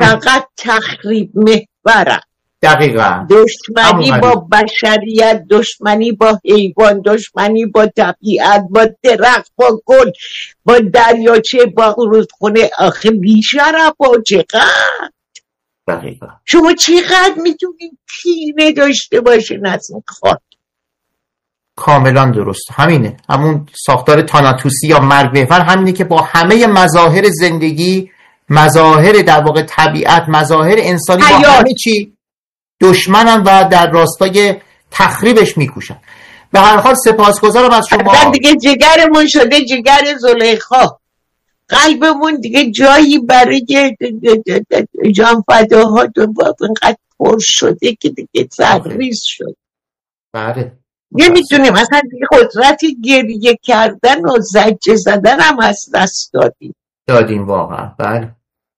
فقط تخریب محورن. دقیقا دشمنی با بشریت، دشمنی با حیوان، دشمنی با طبیعت، با درخت، با گل، با دریاچه، با رودخونه. آخه بیشرف با چقدر. دقیقا شما چقدر میتونید کینه داشته باشین از این خاک؟ کاملا درست، همینه، همون ساختار تاناتوسی یا مرگ محور همینه که با همه مظاهر زندگی، مظاهر در واقع طبیعت، مظاهر انسانی، با همه چی دشمنن و در راستای تخریبش میکوشن. به هر حال سپاسگزارم از شما. دیگه جگرمون شده جگر زلیخا، قلبمون دیگه جایی برای جان فداها اینقدر پر شده که دیگه سرریز شد. بله نمیتونیم اصلا دیگه قدرت گریه کردن و زجه زدن هم از دست دادیم واقعا. بله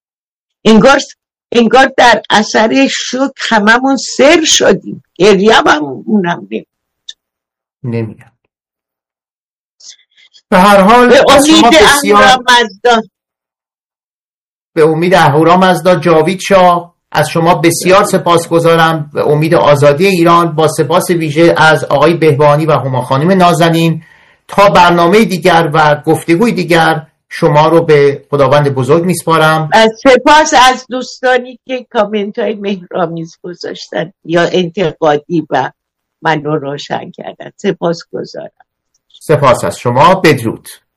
انگار در اثر شوک هممون سر شدیم. گریه هم اونم نمیاد. به هر حال به امید اهورامزدا، به امید اهورامزدا جاوید شاه، از شما بسیار سپاسگزارم. به امید آزادی ایران، با سپاس ویژه از آقای بهبهانی و هما خانم نازنین. تا برنامه دیگر و گفتگوی دیگر شما رو به خداوند بزرگ میسپارم. سپاس از دوستانی که کامنت های مهرآمیز گذاشتن یا انتقادی و منو روشن کردن. سپاس گذارم. سپاس از شما. بدرود.